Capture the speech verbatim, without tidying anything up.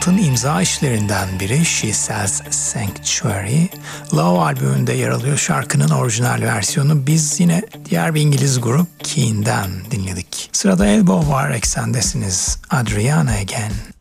altın imza işlerinden biri She Sells Sanctuary. Love albümünde yer alıyor şarkının orijinal versiyonu. Biz yine diğer bir İngiliz grup Keen'den dinledik. Sırada Elbow var, eksendesiniz. Adriana Again.